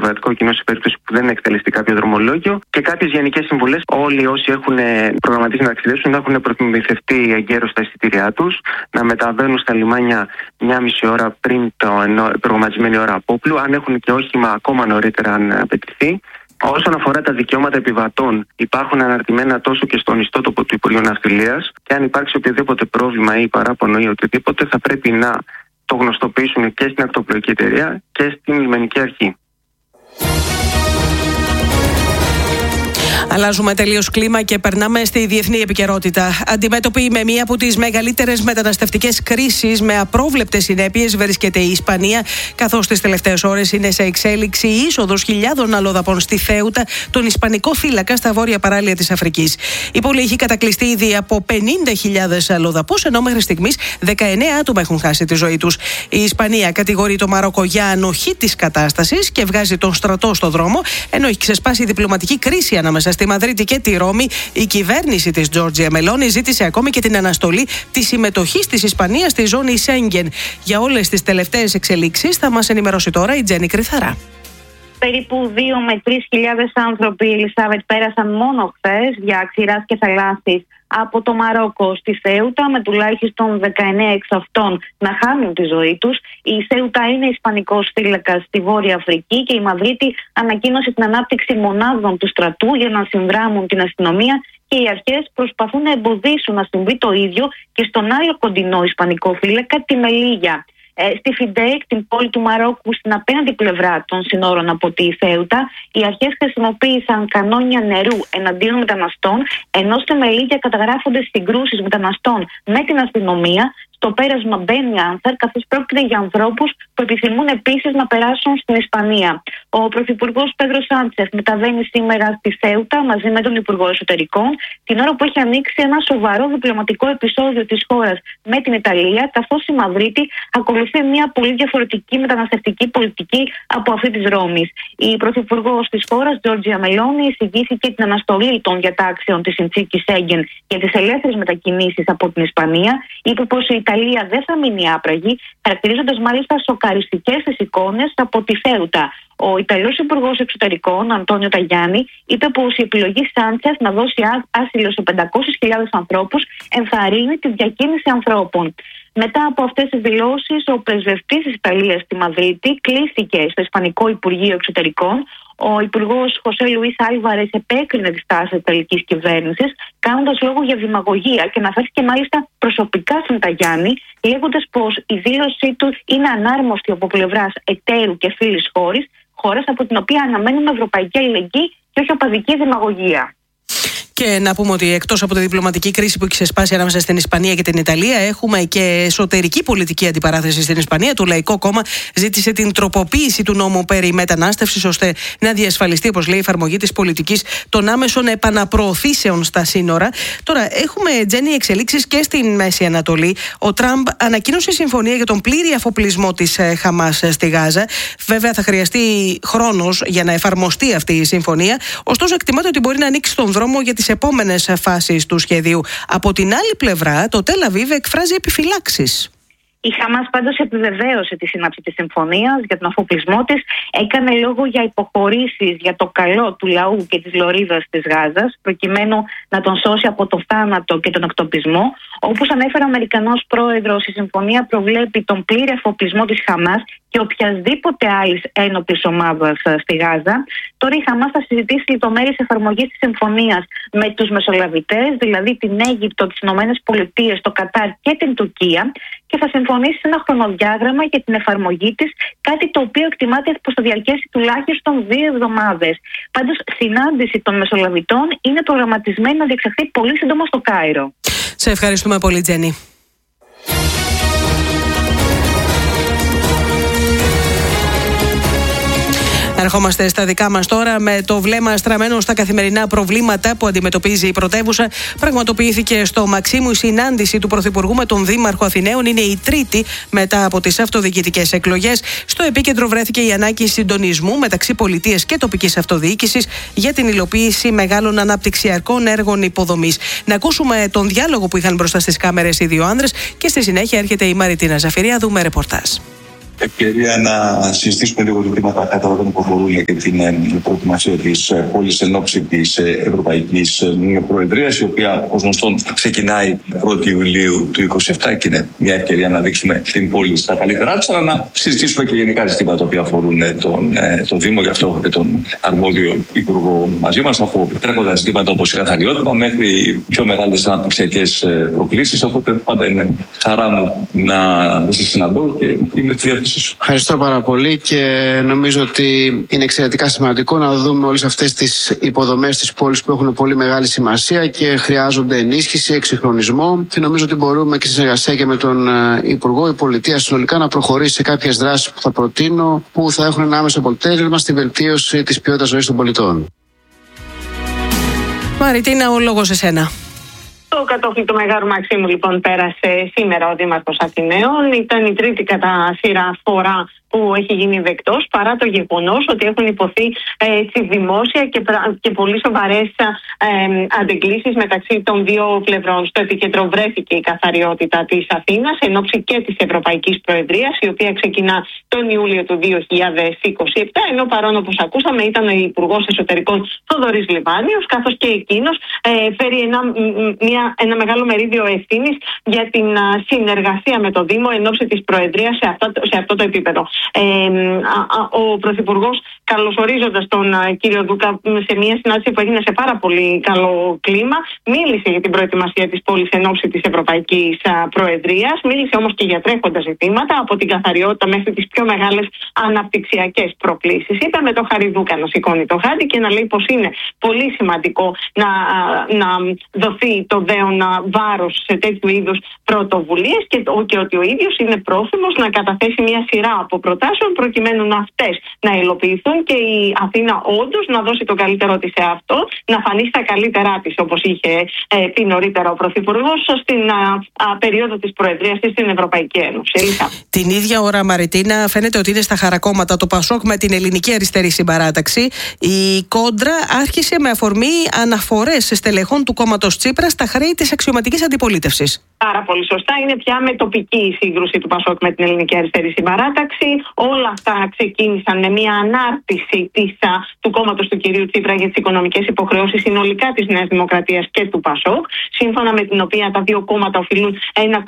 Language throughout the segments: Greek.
εργατικό κοινό σε περίπτωση που δεν εκτελεστεί κάποιο δρομολόγιο και κάποιες γενικές συμβουλές. Όλοι όσοι έχουν προγραμματίσει να ταξιδέψουν να έχουν προμηθευτεί εγκαίρως τα εισιτήριά τους, να μεταβαίνουν στα λιμάνια 1,5 ώρα πριν την προγραμματισμένη ώρα απόπλου, αν έχουν και όχημα ακόμα νωρίτερα αν απαιτηθεί. Όσον αφορά τα δικαιώματα επιβατών, υπάρχουν αναρτημένα τόσο και στον ιστότοπο του Υπουργείου Ναυτιλίας και αν υπάρξει οποιοδήποτε πρόβλημα ή παράπονο ή οτιδήποτε, θα πρέπει να το γνωστοποιήσουν και στην ακτοπλοϊκή εταιρεία και στην λιμενική αρχή. Αλλάζουμε τελείως κλίμα και περνάμε στη διεθνή επικαιρότητα. Αντιμέτωπη με μία από τις μεγαλύτερες μεταναστευτικές κρίσεις με απρόβλεπτες συνέπειες βρίσκεται η Ισπανία, καθώς τις τελευταίες ώρες είναι σε εξέλιξη η είσοδος χιλιάδων αλλοδαπών στη Θέουτα, τον Ισπανικό θύλακα στα βόρεια παράλια της Αφρικής. Η πόλη έχει κατακλειστεί ήδη από 50.000 αλλοδαπούς, ενώ μέχρι στιγμής 19 άτομα έχουν χάσει τη ζωή τους. Η Ισπανία κατηγορεί το Μαρόκο για ανοχή της κατάστασης και βγάζει τον στρατό στο δρόμο, ενώ έχει ξεσπάσει διπλωματική κρίση ανάμεσα στη Μαδρίτη και τη Ρώμη. Η κυβέρνηση της Τζόρτζια Μελόνι ζήτησε ακόμη και την αναστολή της συμμετοχής της Ισπανίας στη ζώνη Σέγγεν. Για όλες τις τελευταίες εξελίξεις θα μας ενημερώσει τώρα η Τζέννη Κρυθαρά. Περίπου 2 με 3.000 άνθρωποι, Ελισάβετ, πέρασαν μόνο χθες για ξηράς και θαλάσσης από το Μαρόκο στη Θέουτα, με τουλάχιστον 19 εξ αυτών να χάνουν τη ζωή τους. Η Θέουτα είναι ισπανικός θύλακας στη Βόρεια Αφρική και η Μαδρίτη ανακοίνωσε την ανάπτυξη μονάδων του στρατού για να συνδράμουν την αστυνομία και οι αρχές προσπαθούν να εμποδίσουν να συμβεί το ίδιο και στον άλλο κοντινό ισπανικό θύλακα, τη Μελίγια. Στη Φιντέικ, την πόλη του Μαρόκου, στην απέναντι πλευρά των συνόρων από τη Θέουτα, οι αρχές χρησιμοποίησαν κανόνια νερού εναντίον μεταναστών, ενώ στη Μελίγια καταγράφονται συγκρούσεις μεταναστών με την αστυνομία στο πέρασμα Μπένι Άνθαρ, καθώς πρόκειται για ανθρώπους που επιθυμούν επίσης να περάσουν στην Ισπανία. Ο Πρωθυπουργός Πέδρο Σάντσεφ μεταβαίνει σήμερα στη Θέουτα μαζί με τον Υπουργό Εσωτερικών, την ώρα που έχει ανοίξει ένα σοβαρό διπλωματικό επεισόδιο της χώρας με την Ιταλία, καθώς η Μαδρίτη ακολουθεί μια πολύ διαφορετική μεταναστευτική πολιτική από αυτή της Ρώμης. Η Πρωθυπουργός της χώρας, Τζόρτζια Μελόνι, εισηγήθηκε την αναστολή των διατάξεων της συνθήκης Σέγγεν για τις ελεύθερες μετακινήσεις από την Ισπανία. Είπε πως η Ιταλία δεν θα μείνει άπραγη, χαρακτηρίζοντας μάλιστα σοκαριστικές τις εικόνες από τη Θέουτα. Ο Ιταλός Υπουργός Εξωτερικών, Αντώνιο Ταγιάννη, είπε πως η επιλογή Σάντσεφ να δώσει άσυλο σε 500.000 ανθρώπους ενθαρρύνει τη διακίνηση ανθρώπων. Μετά από αυτές τις δηλώσεις, ο πρεσβευτής της Ιταλίας στη Μαδρίτη κλήθηκε στο Ισπανικό Υπουργείο Εξωτερικών. Ο Υπουργός Χωσέ Λουίς Άλβαρες επέκρινε τη στάση της Ιταλικής κυβέρνησης, κάνοντας λόγο για δημαγωγία και αναφέρθηκε μάλιστα προσωπικά στον Ταγιάννη, λέγοντας πως η δήλωσή του είναι ανάρμοστη από πλευράς εταίρου και φίλης χώρας από την οποία αναμένουμε ευρωπαϊκή αλληλεγγύη και όχι οπαδική δημαγωγία. Και να πούμε ότι εκτός από τη διπλωματική κρίση που έχει ξεσπάσει ανάμεσα στην Ισπανία και την Ιταλία, έχουμε και εσωτερική πολιτική αντιπαράθεση στην Ισπανία. Το Λαϊκό Κόμμα ζήτησε την τροποποίηση του νόμου περί μετανάστευσης, ώστε να διασφαλιστεί, όπως λέει, η εφαρμογή της πολιτικής των άμεσων επαναπροωθήσεων στα σύνορα. Τώρα, έχουμε, Τζέννη, εξελίξεις και στην Μέση Ανατολή. Ο Τραμπ ανακοίνωσε συμφωνία για τον πλήρη αφοπλισμό της Χαμάς στη Γάζα. Βέβαια, θα χρειαστεί χρόνος για να εφαρμοστεί αυτή η συμφωνία. Ωστόσο, εκτιμάται ότι μπορεί να ανοίξει τον δρόμο για τις επόμενες φάσεις του σχεδίου. Από την άλλη πλευρά, το Τελ Αβίβ εκφράζει επιφυλάξεις. Η Χαμάς πάντως επιβεβαίωσε τη σύναψη της συμφωνίας για τον αφοπλισμό της, έκανε λόγο για υποχωρήσεις για το καλό του λαού και της λωρίδας της Γάζας, προκειμένου να τον σώσει από το θάνατο και τον εκτοπισμό. Όπως ανέφερε ο Αμερικανός πρόεδρος, η συμφωνία προβλέπει τον πλήρη αφοπλισμό της Χαμάς και οποιασδήποτε άλλης ένοπλης ομάδας στη Γάζα. Τώρα η Χαμάς θα συζητήσει λεπτομέρειες εφαρμογής της συμφωνίας με τους μεσολαβητές, δηλαδή την Αίγυπτο, τις Ηνωμένες Πολιτείες, το Κατάρ και την Τουρκία, και θα συμφωνήσει σε ένα χρονοδιάγραμμα για την εφαρμογή της, κάτι το οποίο εκτιμάται πως θα διαρκέσει τουλάχιστον 2 εβδομάδες. Πάντως, συνάντηση των μεσολαβητών είναι προγραμματισμένη να διεξαχθεί πολύ σύντομα στο Κάιρο. Σε ευχαριστούμε πολύ, Τζέννη. Ερχόμαστε στα δικά μας τώρα με το βλέμμα στραμμένο στα καθημερινά προβλήματα που αντιμετωπίζει η πρωτεύουσα. Πραγματοποιήθηκε στο Μαξίμου η συνάντηση του Πρωθυπουργού με τον Δήμαρχο Αθηναίων. Είναι η τρίτη μετά από τις αυτοδιοικητικές εκλογές. Στο επίκεντρο βρέθηκε η ανάγκη συντονισμού μεταξύ πολιτείας και τοπικής αυτοδιοίκησης για την υλοποίηση μεγάλων αναπτυξιακών έργων υποδομής. Να ακούσουμε τον διάλογο που είχαν μπροστά στις κάμερες οι δύο άνδρες και στη συνέχεια έρχεται η Μαριτίνα Ζαφυρία. Δούμε ρεπορτάζ. ευκαιρία να συζητήσουμε λίγο ζητήματα κατά που αφορούν και την προετοιμασία της πόλης εν ώψη της Ευρωπαϊκής Προεδρίας, η οποία ως γνωστόν ξεκινάει 1η Ιουλίου του 2027 και είναι μια ευκαιρία να δείξουμε την πόλη στα καλύτερά της, αλλά να συζητήσουμε και γενικά ζητήματα που αφορούν τον Δήμο. Γι' αυτό έχω και τον αρμόδιο υπουργό μαζί μας, από τρέχοντα ζητήματα όπως η καθαριότητα μέχρι πιο μεγάλες αναπτυξιακές προκλήσεις. Οπότε πάντα είναι χαρά μου να σας συναντώ και είμαι στη διάθεσή σου. Ευχαριστώ πάρα πολύ και νομίζω ότι είναι εξαιρετικά σημαντικό να δούμε όλες αυτές τις υποδομές της πόλης που έχουν πολύ μεγάλη σημασία και χρειάζονται ενίσχυση, εξυγχρονισμό, και νομίζω ότι μπορούμε και στη συνεργασία και με τον Υπουργό, η πολιτεία συνολικά να προχωρήσει σε κάποιες δράσεις που θα προτείνω, που θα έχουν ένα άμεσο αποτέλεσμα στη βελτίωση της ποιότητας ζωής των πολιτών. Μαριτίνα, ο λόγος εσένα. Το κατόφλι του Μεγάρου Μαξίμου λοιπόν πέρασε σήμερα ο Δήμαρχος Αθηναίων. Ήταν η τρίτη κατά σειρά φορά που έχει γίνει δεκτός, παρά το γεγονός ότι έχουν υποθεί δημόσια και πολύ σοβαρές αντεγκλήσεις μεταξύ των δύο πλευρών. Στο επίκεντρο βρέθηκε η καθαριότητα της Αθήνας εν ώψη και της Ευρωπαϊκής Προεδρίας, η οποία ξεκινά τον Ιούλιο του 2027, ενώ παρόν, όπως ακούσαμε, ήταν ο Υπουργός Εσωτερικών Θοδωρής Λιβάνιος, καθώς και εκείνος φέρει ένα μεγάλο μερίδιο ευθύνης για την συνεργασία με το Δήμο εν ώψη της Προεδρίας σε αυτό το επίπεδο. Ο Πρωθυπουργός, καλωσορίζοντας τον κύριο Δούκα σε μια συνάντηση που έγινε σε πάρα πολύ καλό κλίμα, μίλησε για την προετοιμασία της πόλης εν ώψη της Ευρωπαϊκής Προεδρίας, μίλησε όμως και για τρέχοντα ζητήματα, από την καθαριότητα μέχρι τις πιο μεγάλες αναπτυξιακές προκλήσεις. Είπε με το Χαριδούκα να σηκώνει το χάδι και να λέει πως είναι πολύ σημαντικό να δοθεί το δέον βάρος σε τέτοιου είδους πρωτοβουλίες και ότι ο ίδιος είναι πρόθυμος να καταθέσει μια σειρά από προτάσεων προκειμένου αυτές να υλοποιηθούν και η Αθήνα όντως να δώσει το καλύτερό της σε αυτό, να φανεί στα καλύτερά της, όπως είχε πει νωρίτερα ο Πρωθυπουργός στην περίοδο της Προεδρίας της στην Ευρωπαϊκή Ένωση. Την ίδια ώρα, Μαριτίνα, φαίνεται ότι είναι στα χαρακόμματα το Πασόκ με την Ελληνική Αριστερή Συμπαράταξη. Η κόντρα άρχισε με αφορμή αναφορές στελεχών του κόμματος Τσίπρα στα χρέη της αξιωματικής αντιπολίτευσης. Πάρα πολύ σωστά. Είναι πια με τοπική η σύγκρουση του Πασόκ με την Ελληνική Αριστερή Συμπαράταξη. Όλα αυτά ξεκίνησαν με μια ανάρτηση του κόμματος του κυρίου Τσίπρα για τις οικονομικές υποχρεώσεις συνολικά της Νέας Δημοκρατίας και του Πασόκ, σύμφωνα με την οποία τα δύο κόμματα οφείλουν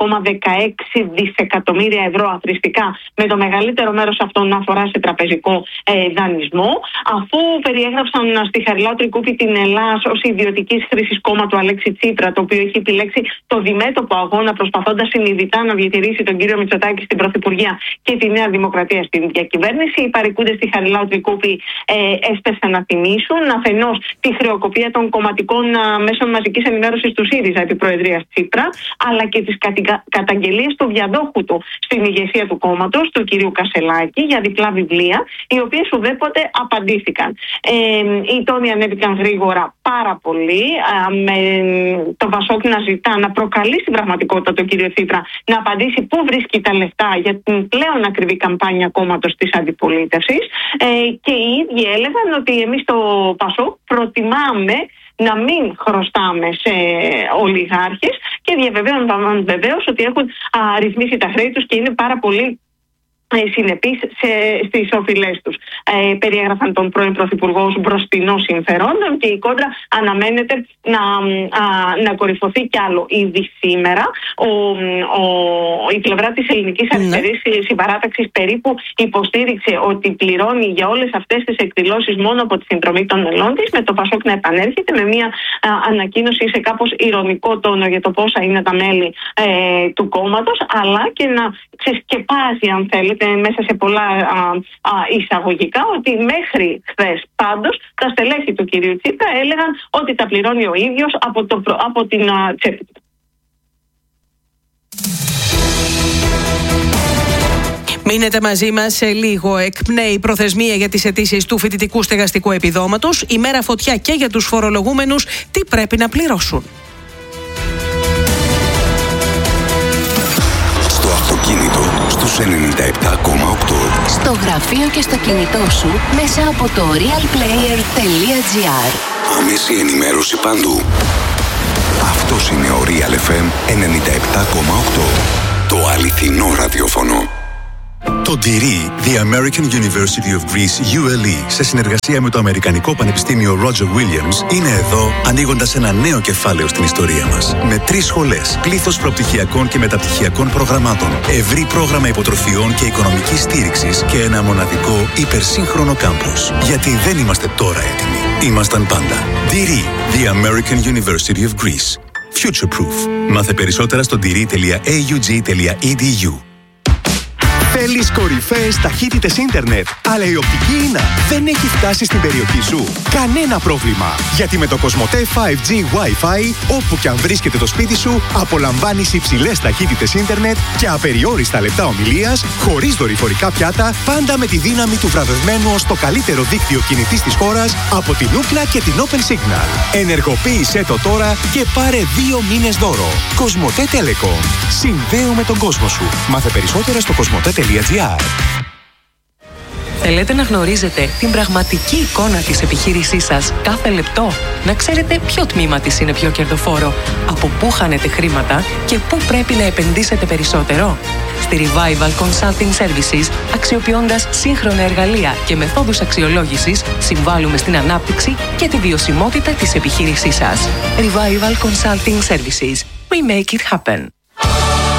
1,16 δισεκατομμύρια ευρώ αθρηστικά, με το μεγαλύτερο μέρος αυτών να αφορά σε τραπεζικό δανεισμό, αφού περιέγραψαν στη Χαριλάου Τρικούπη την Ελλάδα ως ιδιωτικής χρήσης κόμμα του Αλέξη Τσίπρα, το οποίο έχει επιλέξει το διμέτωπο αγώνα προσπαθώντας συνειδητά να διατηρήσει τον κύριο Μητσοτάκη στην Πρωθυπουργία και τη Νέα Δημοκρατία στην διακυβέρνηση. Οι παρικούντες στη Χαριλάου Τρικούπη έσπευσαν να τιμήσουν αφενός τη χρεοκοπία των κομματικών μέσων μαζικής ενημέρωσης του ΣΥΡΙΖΑ επί Προεδρίας Τσίπρα, αλλά και τις καταγγελίες του διαδόχου του στην ηγεσία του κόμματος, του κυρίου Κασελάκη, για διπλά βιβλία, οι οποίες ουδέποτε απαντήθηκαν. Οι τόνοι ανέβηκαν γρήγορα πάρα πολύ, με το Πασόκ να ζητά να προκαλεί στην πραγματικότητα τον κύριο Τσίπρα να απαντήσει πού βρίσκει τα λεφτά για την πλέον ακριβή καμπάνια κόμματος της αντιπολίτευσης, και οι ίδιοι έλεγαν ότι εμείς στο Πασόκ προτιμάμε να μην χρωστάμε σε ολιγάρχες, και διαβεβαίωναν βεβαίως ότι έχουν ρυθμίσει τα χρέη τους και είναι πάρα πολύ συνεπείς στις οφειλές τους. Περιέγραφαν τον πρώην Πρωθυπουργό ως μπροστινό συμφερόντων και η κόντρα αναμένεται να κορυφωθεί κι άλλο. Ήδη σήμερα η πλευρά της Ελληνικής Αριστερής Συμπαράταξης περίπου υποστήριξε ότι πληρώνει για όλες αυτές τις εκδηλώσεις μόνο από τη συνδρομή των μελών της, με το Πασόκ να επανέρχεται με μια ανακοίνωση σε κάπως ηρωνικό τόνο για το πόσα είναι τα μέλη του κόμματος, αλλά και να ξεσκεπάζει, αν θέλετε, μέσα σε πολλά εισαγωγικά, ότι μέχρι χθες πάντως τα στελέχη του κυρίου Τσίπρα έλεγαν ότι τα πληρώνει ο ίδιος από την τσέπη του. Μείνετε μαζί μας σε λίγο. Εκπνέει η προθεσμία για τις αιτήσεις του φοιτητικού στεγαστικού επιδόματος. Η μέρα φωτιά και για τους φορολογούμενους. Τι πρέπει να πληρώσουν? Στο αυτοκίνητο στους 97,8. Στο γραφείο και στο κινητό σου μέσα από το realplayer.gr. Άμεση ενημέρωση παντού. Αυτός είναι ο Real FM 97,8. Το αληθινό ραδιόφωνο. Το DIRI, The American University of Greece, ULE, σε συνεργασία με το Αμερικανικό Πανεπιστήμιο Roger Williams, είναι εδώ ανοίγοντας ένα νέο κεφάλαιο στην ιστορία μας. Με 3 σχολές, πλήθος προπτυχιακών και μεταπτυχιακών προγραμμάτων, ευρύ πρόγραμμα υποτροφιών και οικονομικής στήριξης και ένα μοναδικό υπερσύγχρονο κάμπους. Γιατί δεν είμαστε τώρα έτοιμοι. Ήμασταν πάντα. DIRI, The American University of Greece. Future Proof. Μάθε περισσότερα στο diri.aug.edu. Θέλεις κορυφαίες ταχύτητες ίντερνετ, αλλά η οπτική ίνα δεν έχει φτάσει στην περιοχή σου? Κανένα πρόβλημα, γιατί με το Κοσμοτέ 5G Wi-Fi, όπου και αν βρίσκεται το σπίτι σου, απολαμβάνεις υψηλές ταχύτητες ίντερνετ και απεριόριστα λεπτά ομιλίας, χωρίς δορυφορικά πιάτα, πάντα με τη δύναμη του βραβευμένου ως το καλύτερο δίκτυο κινητής της χώρας από την Ookla και την Open Signal. Ενεργοποίησέ το τώρα και πάρε 2 μήνες δώρο. Κοσμοτέ Telecom. Συνδέουμε τον κόσμο σου. Μάθε περισσότερα στο κοσμοτέ.gr. Θέλετε να γνωρίζετε την πραγματική εικόνα της επιχείρησής σας κάθε λεπτό? Να ξέρετε ποιο τμήμα της είναι πιο κερδοφόρο, από πού χάνετε χρήματα και πού πρέπει να επενδύσετε περισσότερο? Στη Revival Consulting Services, αξιοποιώντας σύγχρονα εργαλεία και μεθόδους αξιολόγησης, συμβάλλουμε στην ανάπτυξη και τη βιωσιμότητα της επιχείρησής σας. Revival Consulting Services. We make it happen.